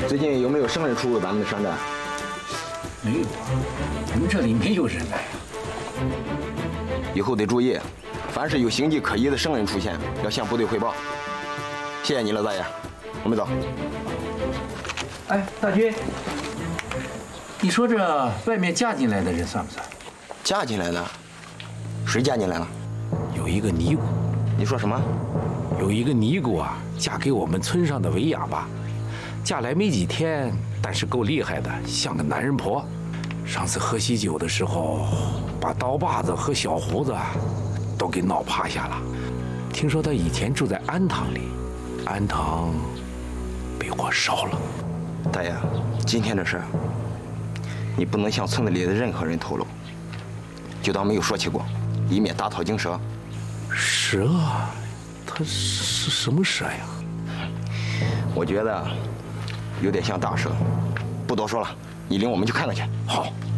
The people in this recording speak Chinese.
最近有没有生人出入咱们的商站？ 没有啊，我们这里没有人来。 以后得注意，凡是有形迹可疑的生人出现，要向部队汇报。谢谢你了，大爷，我们走。 哎，大军，你说这外面嫁进来的人算不算？ 嫁进来的？谁嫁进来了？ 有一个尼姑。 你说什么？ 有一个尼姑啊，嫁给我们村上的韦哑巴，嫁来没几天，但是够厉害的，像个男人婆。上次喝喜酒的时候，把刀把子和小胡子都给闹趴下了。听说她以前住在安堂里，安堂被火烧了。 大爷，今天的事你不能向村子里的任何人透露，就当没有说起过，以免打草惊蛇。 蛇？它是什么蛇呀？ 我觉得有点像大蛇。不多说了，你领我们去看看去。 好。